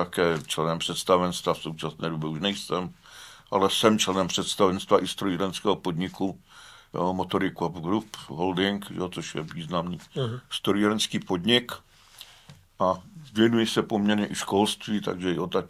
také členem představenstva, v současné době už nejsem, ale jsem členem představenstva i strojírenského podniku Motory Coop Group Holding, což je významný strojírenský podnik. A věnuji se poměrně i školství, takže i odtud